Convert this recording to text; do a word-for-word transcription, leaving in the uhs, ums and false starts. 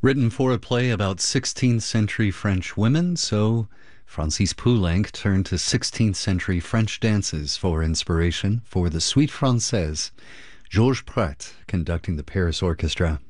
Written for a play about sixteenth century French women, so Francis Poulenc turned to sixteenth century French dances for inspiration for the Suite Française, Georges Prat conducting the Paris Orchestra.